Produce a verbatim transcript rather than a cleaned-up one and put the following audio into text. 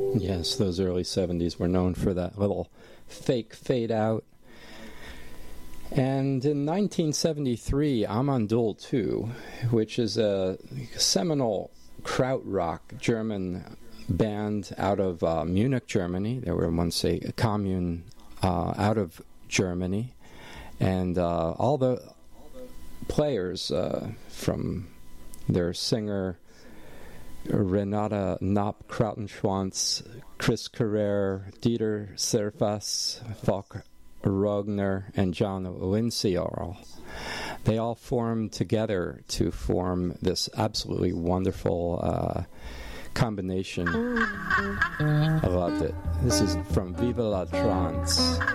Yes, those early seventies were known for that little fake fade out. And in nineteen seventy-three, Amandul two, which is a seminal krautrock German band out of uh, Munich, Germany. They were once a commune uh, out of Germany. And uh, all the players uh, from their singer Renata Knopp-Krautenschwanz, Chris Carrere, Dieter Serfas, Falk Rogner, and John Winciarl. They all formed together to form this absolutely wonderful uh, combination. I loved it. This is from Viva la Trance.